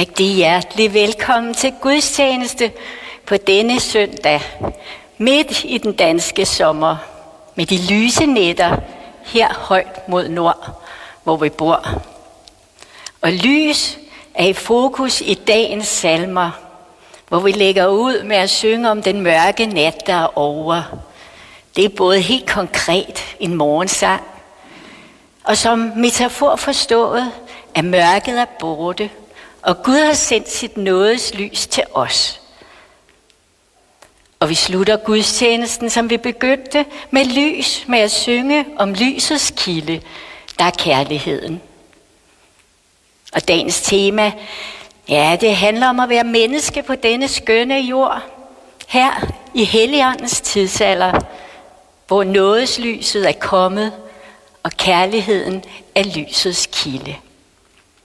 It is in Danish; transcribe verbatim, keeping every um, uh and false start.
Rigtig hjertelig velkommen til gudstjeneste på denne søndag, midt i den danske sommer, med de lyse nætter her højt mod nord, hvor vi bor. Og lys er i fokus i dagens salmer, hvor vi lægger ud med at synge om den mørke nat, der er over. Det er både helt konkret en morgensang, og som metafor forstået, at mørket er borte, og Gud har sendt sit nådes lys til os. Og vi slutter gudstjenesten, som vi begyndte, med lys, med at synge om lysets kilde, der er kærligheden. Og dagens tema, ja, det handler om at være menneske på denne skønne jord, her i Helligåndens tidsalder, hvor nådeslyset er kommet, og kærligheden er lysets kilde.